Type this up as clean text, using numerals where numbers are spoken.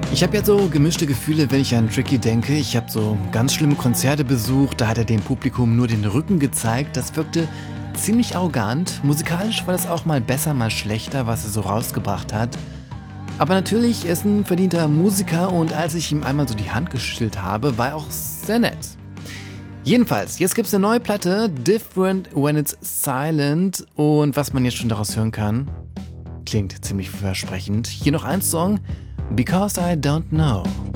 Ich habe ja so gemischte Gefühle, wenn ich an Tricky denke. Ich habe so ganz schlimme Konzerte besucht, da hat er dem Publikum nur den Rücken gezeigt. Das wirkte ziemlich arrogant. Musikalisch war das auch mal besser, mal schlechter, was er so rausgebracht hat. Aber natürlich, er ist ein verdienter Musiker und als ich ihm einmal so die Hand geschüttelt habe, war er auch sehr nett. Jedenfalls, jetzt gibt's eine neue Platte, Different When It's Silent. Und was man jetzt schon daraus hören kann, klingt ziemlich versprechend. Hier noch ein Song, Because I Don't Know.